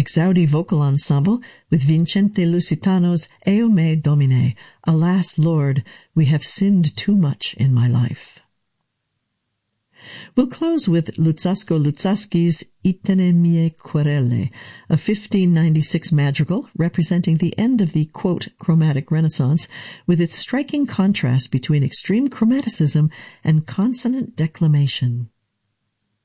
Exaudi Vocal Ensemble with Vincente Lusitano's Eo me Domine, Alas, Lord, we have sinned too much in my life. We'll close with Luzzasco Luzzaschi's Itene mie querele, a 1596 madrigal representing the end of the, quote, chromatic renaissance, with its striking contrast between extreme chromaticism and consonant declamation.